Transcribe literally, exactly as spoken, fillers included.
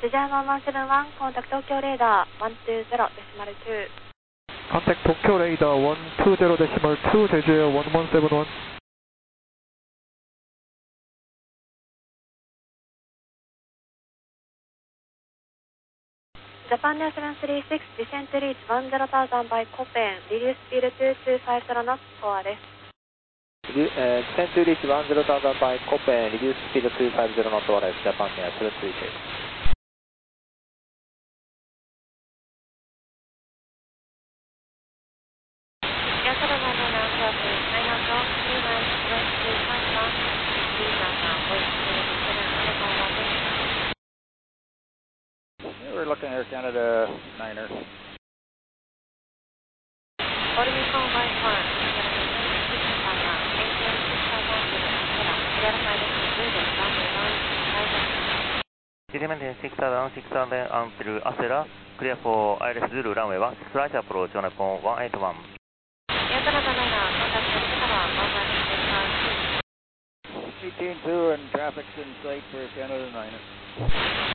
スジャーマンワンセブンワン、コンタクト東京レーダーワンツーゼロデシマルツー。 Contact Tokyo Radar one two zero decimal two, 제주에어 one one seven one. Japan Air seven three six, descent reach one zero thousand by Copen, reduce speed two two five zero knots, score です。 descent to reach one zero thousand by Copen, reduce speed two five zero knots, Japan Air seven three six. We're looking Air Canada Niner. Element six seven six seven until Acela, clear for I L S Zulu runway one, slight approach on Nippon one eight one. eighteen two and traffic's in sight for Canada Niner.